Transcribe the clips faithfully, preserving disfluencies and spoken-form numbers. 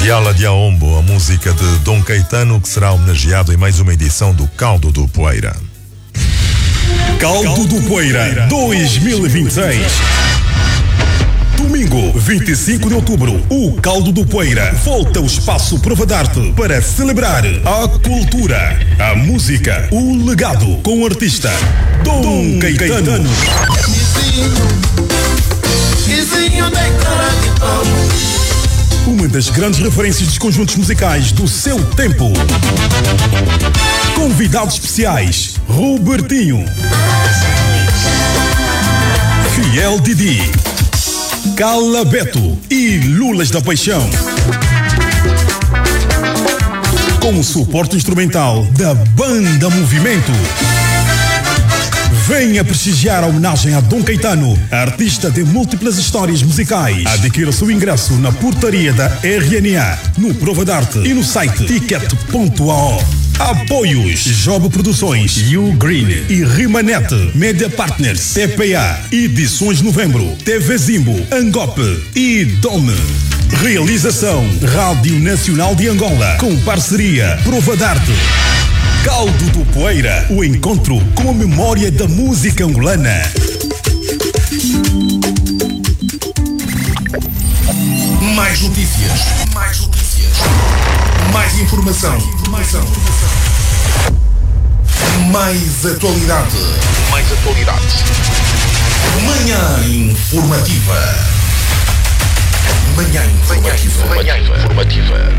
Diala de Aombo, a música de Dom Caetano, que será homenageado em mais uma edição do Caldo do Poeira. Caldo do Poeira dois mil e vinte e seis. Domingo, vinte e cinco de outubro, o Caldo do Poeira volta ao Espaço Prova d'Arte para celebrar a cultura, a música, o legado com o artista Dom, Dom Caetano. Caetano. Uma das grandes referências dos conjuntos musicais do seu tempo. Convidados especiais: Robertinho, Fiel Didi, Carla Beto e Lulas da Paixão. Com o suporte instrumental da Banda Movimento. Venha prestigiar a homenagem a Dom Caetano, artista de múltiplas histórias musicais. Adquira seu ingresso na portaria da R N A, no Prova d'Arte e no site ticket ponto a o. Apoios: Job Produções, You Green e Rimanet, Media Partners, T P A, Edições Novembro, T V Zimbo, Angope e Dome. Realização: Rádio Nacional de Angola, com parceria Prova d'Arte. Caldo do Poeira, o encontro com a memória da música angolana. Mais notícias, mais notícias, mais informação, informação, mais atualidade, mais atualidade. Manhã informativa. Manhã informativa. Manhã informativa.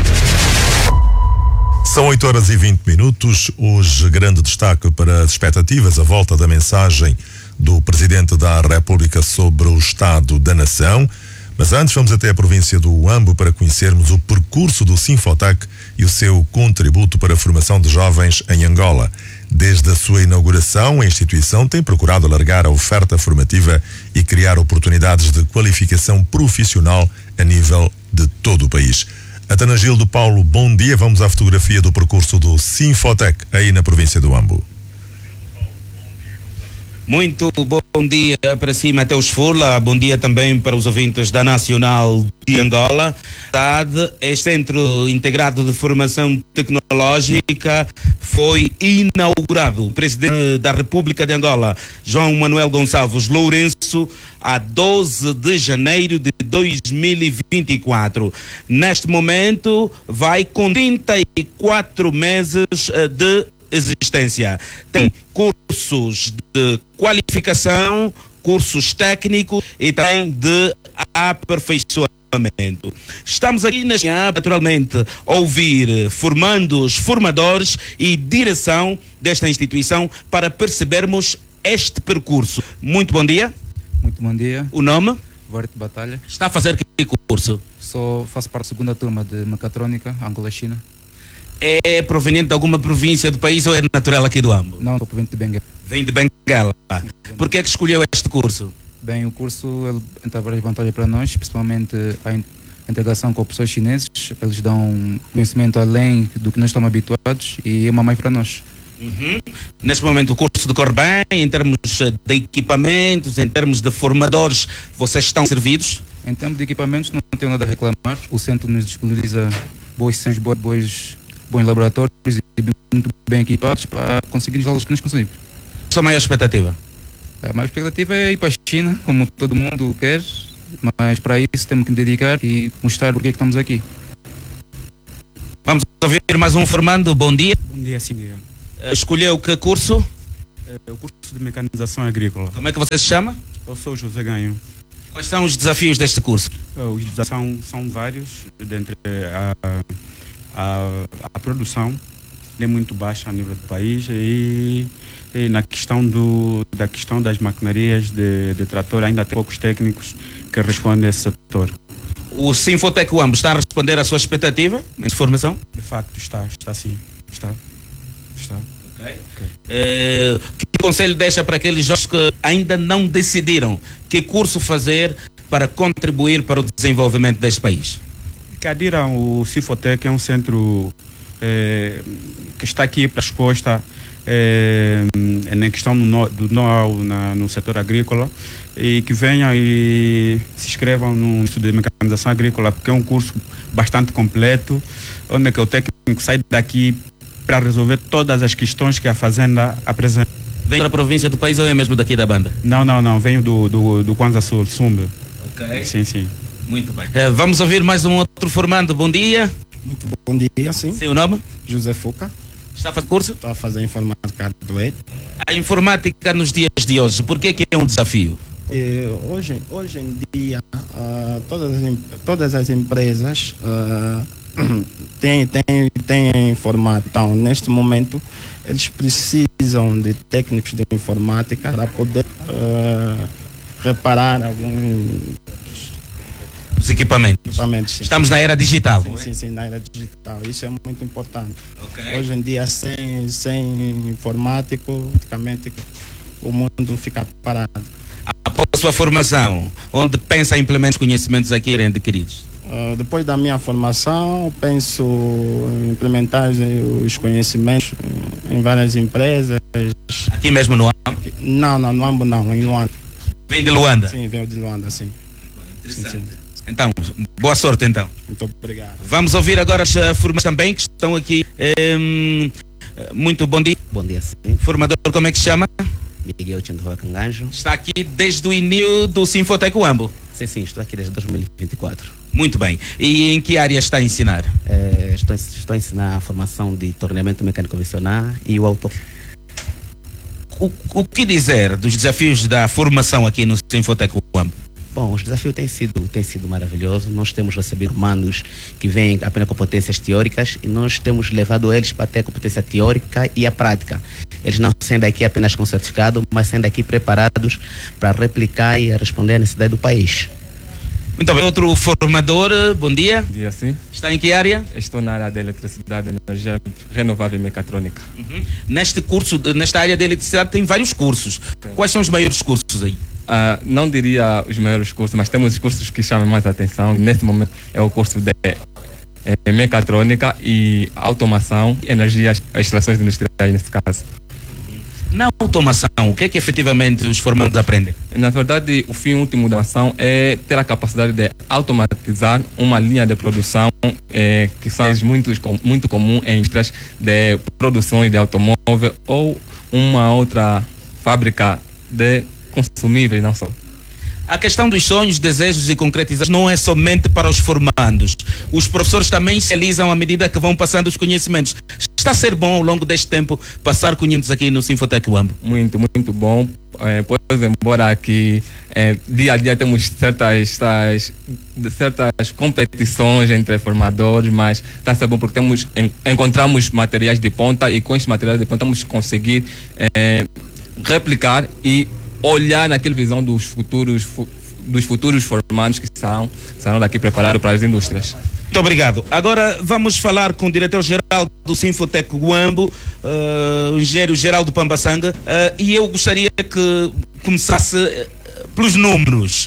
São oito horas e vinte minutos. Hoje, grande destaque para as expectativas, a volta da mensagem do Presidente da República sobre o Estado da Nação. Mas antes vamos até a província do Huambo para conhecermos o percurso do Sinfotec e o seu contributo para a formação de jovens em Angola. Desde a sua inauguração, a instituição tem procurado alargar a oferta formativa e criar oportunidades de qualificação profissional a nível de todo o país. Atanagildo Paulo, bom dia. Vamos à fotografia do percurso do Sinfotec aí na província do Huambo. Muito bom dia para si, Mateus Furla. Bom dia também para os ouvintes da Nacional de Angola. Este Centro Integrado de Formação Tecnológica foi inaugurado. O Presidente da República de Angola, João Manuel Gonçalves Lourenço, a doze de janeiro de dois mil e vinte e quatro. Neste momento, vai com trinta e quatro meses de existência. Tem cursos de qualificação, cursos técnicos e também de aperfeiçoamento. Estamos aqui na naturalmente a ouvir formandos, formadores e direção desta instituição para percebermos este percurso. Muito bom dia. Muito bom dia. O nome? Varte Batalha. Está a fazer que curso? Sou, faço parte da segunda turma de Mecatrônica, Angola-China. É proveniente de alguma província do país ou é natural aqui do Huambo? Não, sou proveniente de Benguela. Vem de Benguela. Por que é que escolheu este curso? Bem, o curso ele tem várias vantagens para nós, principalmente a integração com pessoas chineses. Eles dão conhecimento além do que nós estamos habituados e é uma mais para nós. Uhum. Neste momento o curso decorre bem, em termos de equipamentos, em termos de formadores, vocês estão servidos? Em termos de equipamentos não tenho nada a reclamar. O centro nos disponibiliza boas sessões, boas, boas bons laboratórios e muito bem equipados para conseguir os valores que nos conseguimos. Qual a maior expectativa? A maior expectativa é ir para a China, como todo mundo quer, mas para isso temos que nos dedicar e mostrar porque é que estamos aqui. Vamos ouvir mais um formando. Bom dia. Bom dia, sim. Dia. Escolheu que curso? É o curso de mecanização agrícola. Como é que você se chama? Eu sou José Ganho. Quais são os desafios deste curso? Os desafios são, são vários, dentre a A, a produção é muito baixa a nível do país e, e na questão, do, da questão das maquinarias de, de trator ainda tem poucos técnicos que respondem a esse setor. O Sinfotec Huambo está a responder à sua expectativa de formação? De facto está, está sim, está. está. Okay. Okay. É, que conselho deixa para aqueles jovens que ainda não decidiram que curso fazer para contribuir para o desenvolvimento deste país? Cadira, o Sinfotec é um centro é, que está aqui para resposta é, na questão do know-how no setor agrícola e que venham e se inscrevam no estudo de mecanização agrícola, porque é um curso bastante completo, onde é que o técnico sai daqui para resolver todas as questões que a fazenda apresenta. Vem da província do país ou é mesmo daqui da banda? Não, não, não, venho do, do, do Kwanza Sul, Sumbe. Ok. Sim, sim. Muito bem. Uh, vamos ouvir mais um outro formando. Bom dia. Muito bom dia, sim. Seu nome? José Fuca. Está a fazer curso? Estou a fazer informática do E I. A informática nos dias de hoje, por que que é um desafio? E hoje, hoje em dia, uh, todas, as, todas as empresas uh, têm, têm, têm informática. Então, neste momento, eles precisam de técnicos de informática para poder uh, reparar alguns Os equipamentos. equipamentos. Sim. Estamos na era digital. Sim, sim, sim, na era digital. Isso é muito importante. Okay. Hoje em dia, sem, sem informático, praticamente o mundo fica parado. Após a sua formação, onde pensa em implementar os conhecimentos aqui adquiridos? Uh, depois da minha formação, penso em implementar os conhecimentos em várias empresas. Aqui mesmo no Ambo? Não, não, no Ambo não, em Luanda. Vem de Luanda? Sim, venho de Luanda, sim. Interessante. Sim, sim. Então, boa sorte então. Muito obrigado. Vamos ouvir agora as formações também que estão aqui. Um, muito bom dia. Bom dia, sim. Formador, como é que se chama? Miguel Chandra Canganjo. Está aqui desde o início do Sinfotec Uambo? Sim, sim, estou aqui desde dois mil e vinte e quatro. Muito bem. E em que área está a ensinar? É, estou, estou a ensinar a formação de torneamento mecânico convencional e o auto. O, o que dizer dos desafios da formação aqui no Sinfotec Uambo? Bom, os desafios têm sido, têm sido maravilhosos. Nós temos recebido humanos que vêm apenas com competências teóricas e nós temos levado eles para ter a competência teórica e a prática. Eles não sendo aqui apenas com certificado, mas sendo aqui preparados para replicar e responder à necessidade do país. Muito bem. Outro formador, bom dia. Bom dia, sim. Está em que área? Estou na área da eletricidade, energia renovável e mecatrônica. Uhum. Neste curso, nesta área da eletricidade tem vários cursos. Sim. Quais são os maiores cursos aí? Uh, não diria os maiores cursos, mas temos os cursos que chamam mais a atenção. Nesse momento é o curso de é, mecatrônica e automação, energias, extrações industriais nesse caso. Na automação, o que é que efetivamente os formandos aprendem? Na verdade, o fim último da ação é ter a capacidade de automatizar uma linha de produção é, que são muito, muito comum em indústrias de produção de automóvel ou uma outra fábrica de consumíveis, não só. A questão dos sonhos, desejos e concretizações não é somente para os formandos. Os professores também se realizam à medida que vão passando os conhecimentos. Está a ser bom ao longo deste tempo passar conhecimentos aqui no Sinfotec Uambo? Muito, muito bom. É, pois, embora aqui é, dia a dia temos certas, certas, certas competições entre formadores, mas está a ser bom porque temos, en, encontramos materiais de ponta e com esses materiais de ponta vamos conseguir é, replicar e olhar naquela visão dos futuros, dos futuros formandos que serão, serão daqui preparados para as indústrias. Muito obrigado. Agora vamos falar com o diretor-geral do Sinfotec Uambo, uh, o engenheiro Geraldo Pambassanga, uh, e eu gostaria que começasse uh, pelos números.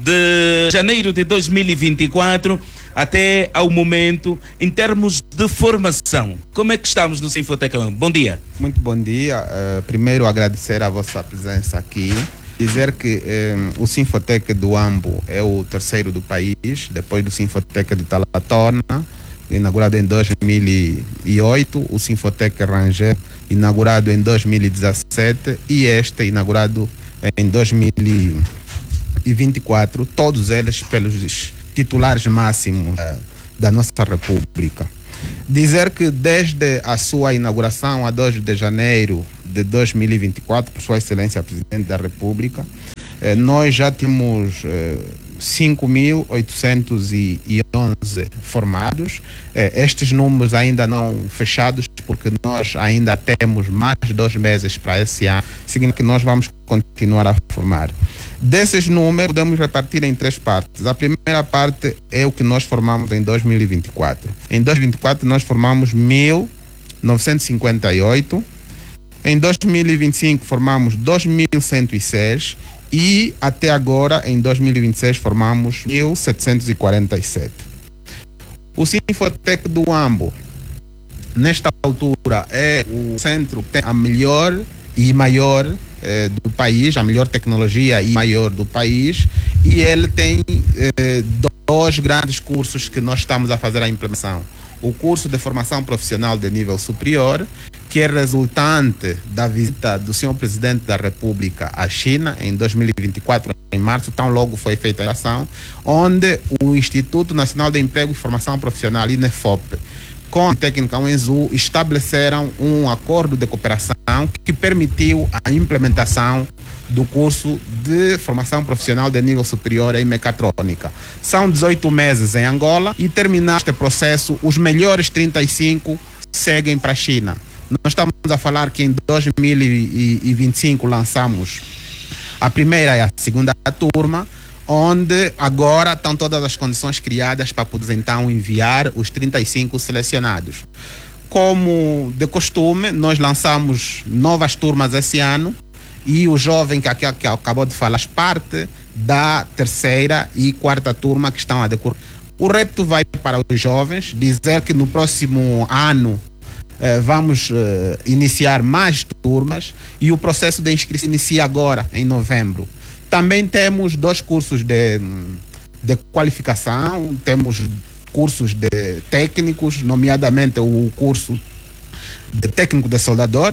De janeiro de dois mil e vinte e quatro até ao momento, em termos de formação, como é que estamos no Sinfotec Uambo? Bom dia. Muito bom dia. Uh, primeiro agradecer a vossa presença aqui. Dizer que um, o Sinfotec do Uambo é o terceiro do país, depois do Sinfotec de Talatorna, inaugurado em dois mil e oito, o Sinfotec Ranger, inaugurado em dois mil e dezassete, e este inaugurado em dois mil e vinte e quatro, todos eles pelos titulares máximos uh, da nossa República. Dizer que desde a sua inauguração a dois de janeiro de dois mil e vinte e quatro, por Sua Excelência Presidente da República, eh, nós já temos eh, cinco mil oitocentos e onze formados. Eh, estes números ainda não fechados, porque nós ainda temos mais dois meses para esse ano, significa que nós vamos continuar a formar. Desses números, podemos repartir em três partes. A primeira parte é o que nós formamos em dois mil e vinte e quatro. Em dois mil e vinte e quatro, nós formamos mil novecentos e cinquenta e oito. Em dois mil e vinte e cinco, formamos dois mil cento e seis. E até agora, em dois mil e vinte e seis, formamos mil setecentos e quarenta e sete. O Sinfotec do Uambo, nesta altura, é o centro que tem a melhor e maior eh, do país, a melhor tecnologia e maior do país, e ele tem eh, dois grandes cursos que nós estamos a fazer a implementação. O curso de formação profissional de nível superior, que é resultante da visita do senhor Presidente da República à China em dois mil e vinte e quatro, em março, tão logo foi feita a ação, onde o Instituto Nacional de Emprego e Formação Profissional, INEFOP, com a técnica U N Z U, estabeleceram um acordo de cooperação que permitiu a implementação do curso de formação profissional de nível superior em mecatrônica. São dezoito meses em Angola e, terminado este processo, os melhores trinta e cinco seguem para a China. Nós estamos a falar que em dois mil e vinte e cinco lançamos a primeira e a segunda turma, onde agora estão todas as condições criadas para poder então enviar os trinta e cinco selecionados. Como de costume, nós lançamos novas turmas esse ano, e o jovem que, que, que acabou de falar faz parte da terceira e quarta turma que estão a decorrer. O repto vai para os jovens, dizer que no próximo ano eh, vamos eh, iniciar mais turmas, e o processo de inscrição inicia agora, em novembro. Também temos dois cursos de, de qualificação, temos cursos de técnicos, nomeadamente o curso de técnico de soldador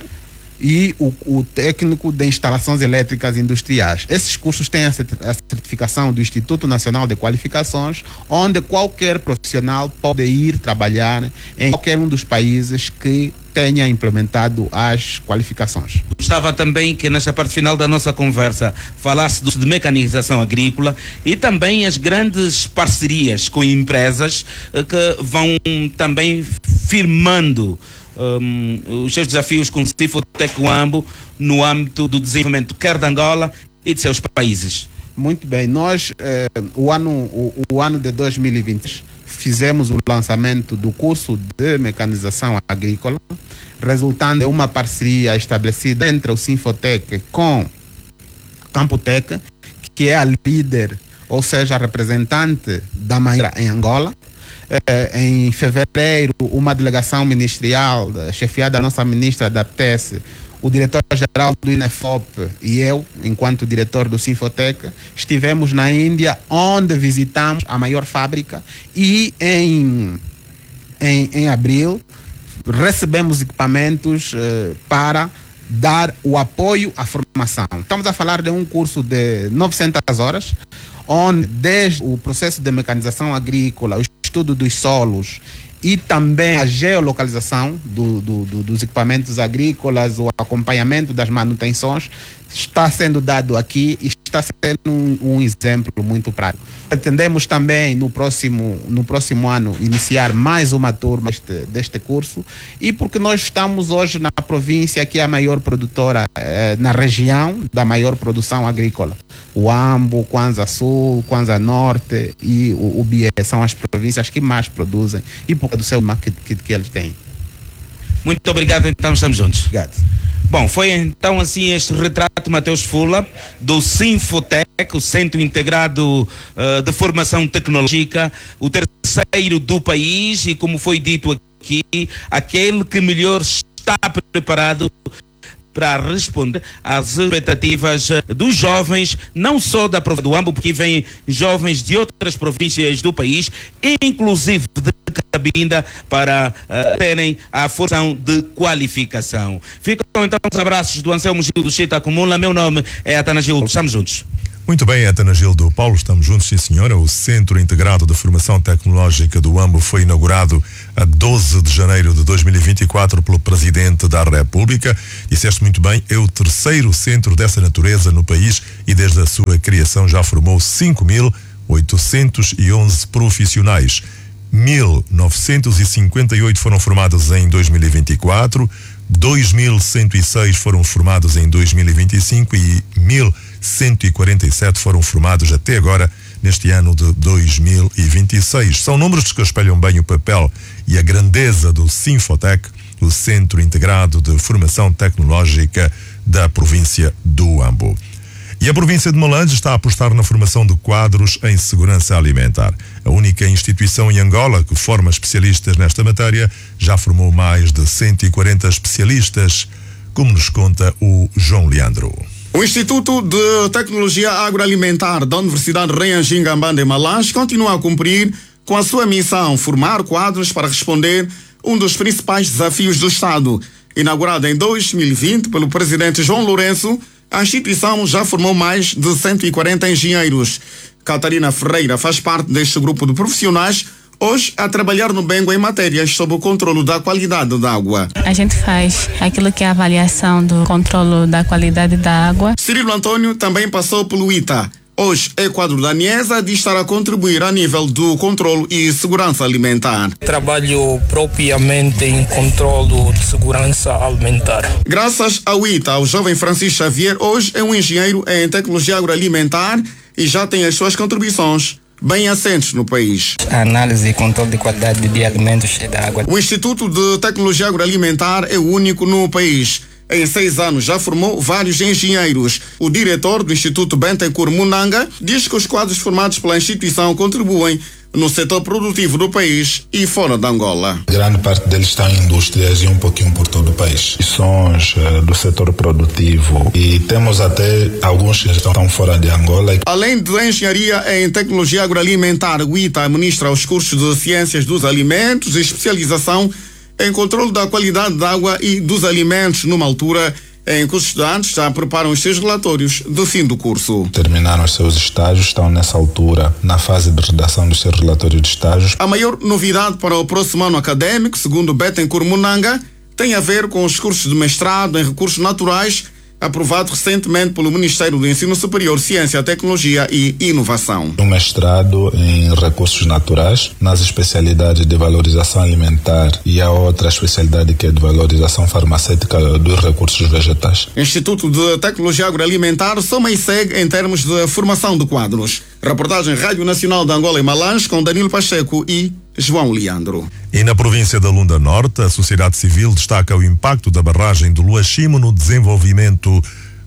e o, o técnico de instalações elétricas industriais. Esses cursos têm a certificação do Instituto Nacional de Qualificações, onde qualquer profissional pode ir trabalhar em qualquer um dos países que tenha implementado as qualificações. Gostava também que nesta parte final da nossa conversa falasse do, de mecanização agrícola e também as grandes parcerias com empresas eh, que vão também firmando Um, os seus desafios com o Sinfotec Uambo no âmbito do desenvolvimento quer de Angola e de seus países. Muito bem, nós eh, o, ano, o, o ano de dois mil e vinte fizemos o lançamento do curso de mecanização agrícola, resultando em uma parceria estabelecida entre o Sinfotec com Campotec, que é a líder, ou seja, a representante da Maíra em Angola. Eh, em fevereiro, uma delegação ministerial chefiada da nossa ministra da P T S, o diretor-geral do INEFOP e eu, enquanto diretor do Sinfotec, estivemos na Índia, onde visitamos a maior fábrica, e em, em, em abril recebemos equipamentos eh, para dar o apoio à formação. Estamos a falar de um curso de novecentas horas, onde desde o processo de mecanização agrícola, o estudo dos solos e também a geolocalização do, do, do, dos equipamentos agrícolas, o acompanhamento das manutenções, está sendo dado aqui e está sendo um, um exemplo muito prático. Pretendemos também no próximo, no próximo ano iniciar mais uma turma deste, deste curso, e porque nós estamos hoje na província que é a maior produtora eh, na região da maior produção agrícola. O Ambo, Kwanza Sul, Kwanza Norte e o, o Bié são as províncias que mais produzem e por causa do seu marketing que, que eles têm. Muito obrigado, então estamos juntos. Obrigado. Bom, foi então assim este retrato, Mateus Fula, do Sinfotec, o Centro Integrado uh, de Formação Tecnológica, o terceiro do país e, como foi dito aqui, aquele que melhor está preparado para responder às expectativas dos jovens, não só da província do Uambo, porque vêm jovens de outras províncias do país, inclusive de Cabinda, para uh, terem a formação de qualificação. Ficam então os abraços do Anselmo Gil do Chita Acumula. Meu nome é Atanagil, estamos juntos. Muito bem, Atanagildo Paulo, estamos juntos, sim senhora. O Centro Integrado de Formação Tecnológica do Uambo foi inaugurado a doze de janeiro de dois mil e vinte e quatro pelo Presidente da República. Disseste muito bem, é o terceiro centro dessa natureza no país e desde a sua criação já formou cinco mil oitocentos e onze profissionais. mil novecentos e cinquenta e oito foram formados em dois mil e vinte e quatro, dois mil cento e seis foram formados em dois mil e vinte e cinco e mil cento e quarenta e sete foram formados até agora neste ano de dois mil e vinte e seis. São números que espelham bem o papel e a grandeza do Sinfotec, o Centro Integrado de Formação Tecnológica da província do Uambo. E a província de Malanje está a apostar na formação de quadros em segurança alimentar. A única instituição em Angola que forma especialistas nesta matéria já formou mais de cento e quarenta especialistas como nos conta o João Leandro. O Instituto de Tecnologia Agroalimentar da Universidade Reanjingambande em Malange continua a cumprir com a sua missão, formar quadros para responder um dos principais desafios do Estado. Inaugurada em dois mil e vinte pelo presidente João Lourenço, a instituição já formou mais de cento e quarenta engenheiros. Catarina Ferreira faz parte deste grupo de profissionais, hoje a trabalhar no Bengo em matérias sobre o controlo da qualidade da água. A gente faz aquilo que é a avaliação do controlo da qualidade da água. Cirilo Antônio também passou pelo I T A. Hoje é quadro da Niesa de estar a contribuir a nível do controlo e segurança alimentar. Trabalho propriamente em controlo de segurança alimentar. Graças ao I T A, o jovem Francisco Xavier hoje é um engenheiro em tecnologia agroalimentar e já tem as suas contribuições bem assentes no país. A análise e controle de qualidade de alimentos e da água. O Instituto de Tecnologia Agroalimentar é o único no país. Em seis anos já formou vários engenheiros. O diretor do Instituto Bentencourt Munanga diz que os quadros formados pela instituição contribuem no setor produtivo do país e fora de Angola. Grande parte deles está em indústrias e um pouquinho por todo o país. Sons uh, do setor produtivo e temos até alguns que estão fora de Angola. Além de engenharia em tecnologia agroalimentar, o I T A administra os cursos de ciências dos alimentos e especialização em controle da qualidade da água e dos alimentos, numa altura em que os estudantes já preparam os seus relatórios do fim do curso. Terminaram os seus estágios, estão nessa altura na fase de redação dos seus relatórios de estágios. A maior novidade para o próximo ano académico, segundo Bettencourt Munanga, tem a ver com os cursos de mestrado em recursos naturais, aprovado recentemente pelo Ministério do Ensino Superior, Ciência, Tecnologia e Inovação. Um mestrado em recursos naturais, nas especialidades de valorização alimentar e a outra especialidade que é de valorização farmacêutica dos recursos vegetais. Instituto de Tecnologia Agroalimentar soma e segue em termos de formação de quadros. Reportagem Rádio Nacional de Angola e Malange com Danilo Pacheco e João Leandro. E na província da Lunda Norte, a sociedade civil destaca o impacto da barragem do Luachimo no desenvolvimento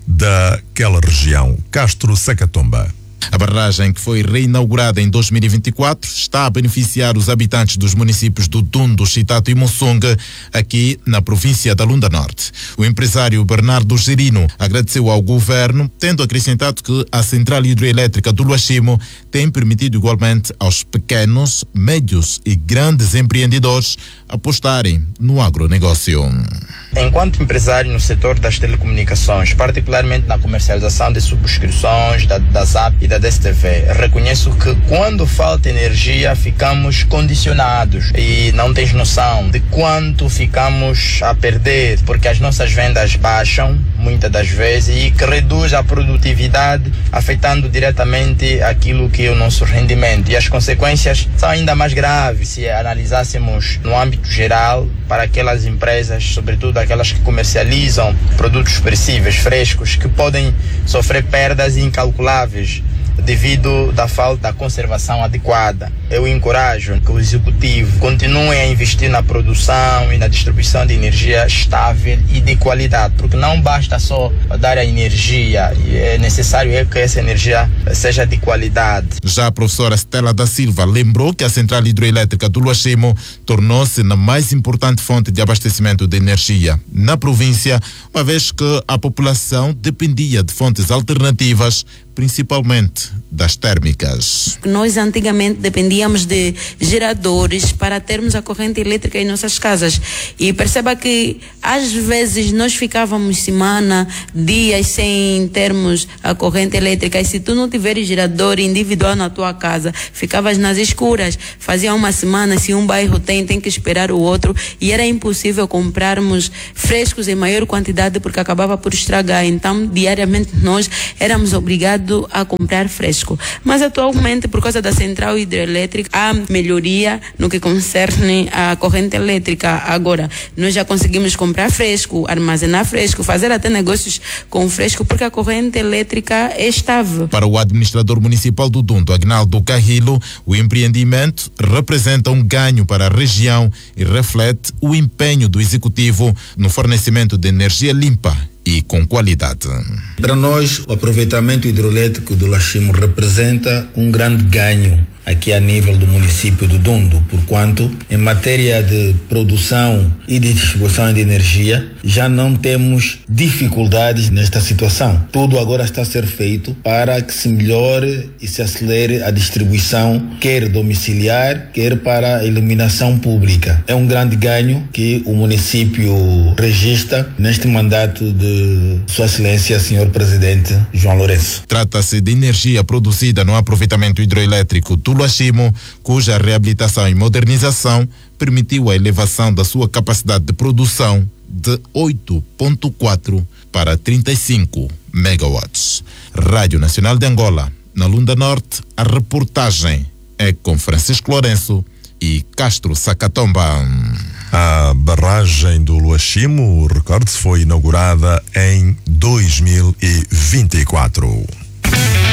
daquela região. Castro Sacatomba. A barragem, que foi reinaugurada em dois mil e vinte e quatro, está a beneficiar os habitantes dos municípios do Tundo, Chitato e Mussonga, aqui na província da Lunda Norte. O empresário Bernardo Gerino agradeceu ao governo, tendo acrescentado que a central hidroelétrica do Luachimo tem permitido igualmente aos pequenos, médios e grandes empreendedores apostarem no agronegócio. Enquanto empresário no setor das telecomunicações, particularmente na comercialização de subscrições da, da Zap e da D S T V, reconheço que quando falta energia ficamos condicionados e não tens noção de quanto ficamos a perder, porque as nossas vendas baixam muitas das vezes e que reduz a produtividade, afetando diretamente aquilo que é o nosso rendimento. E as consequências são ainda mais graves se analisássemos no âmbito geral para aquelas empresas, sobretudo aquelas que comercializam produtos perecíveis, frescos, que podem sofrer perdas incalculáveis devido da falta da conservação adequada. Eu encorajo que o executivo continue a investir na produção e na distribuição de energia estável e de qualidade, porque não basta só dar a energia, é necessário que essa energia seja de qualidade. Já a professora Stella da Silva lembrou que a central hidroelétrica do Luachimo tornou-se na mais importante fonte de abastecimento de energia na província, uma vez que a população dependia de fontes alternativas, principalmente das térmicas. Nós antigamente dependíamos de geradores para termos a corrente elétrica em nossas casas, e perceba que às vezes nós ficávamos semana, dias sem termos a corrente elétrica, e se tu não tiveres gerador individual na tua casa, ficavas nas escuras. Fazia uma semana, se um bairro tem, tem que esperar o outro, e era impossível comprarmos frescos em maior quantidade porque acabava por estragar. Então diariamente nós éramos obrigados a comprar fresco. Mas atualmente, por causa da central hidroelétrica, há melhoria no que concerne a corrente elétrica. Agora, nós já conseguimos comprar fresco, armazenar fresco, fazer até negócios com fresco, porque a corrente elétrica é estável. Para o administrador municipal do Tundo, Agnaldo Carrillo, o empreendimento representa um ganho para a região e reflete o empenho do executivo no fornecimento de energia limpa e com qualidade. Para nós, o aproveitamento hidroelétrico do Luachimo representa um grande ganho aqui a nível do município do Dundo, porquanto em matéria de produção e de distribuição de energia já não temos dificuldades nesta situação. Tudo agora está a ser feito para que se melhore e se acelere a distribuição, quer domiciliar, quer para a iluminação pública. É um grande ganho que o município registra neste mandato de Sua Excelência, senhor Presidente João Lourenço. Trata-se de energia produzida no aproveitamento hidroelétrico do Luachimo, cuja reabilitação e modernização permitiu a elevação da sua capacidade de produção de oito vírgula quatro para trinta e cinco megawatts. Rádio Nacional de Angola, na Lunda Norte, a reportagem é com Francisco Lourenço e Castro Sacatomba. A barragem do Luachimo, recorde-se, foi inaugurada em dois mil e vinte e quatro.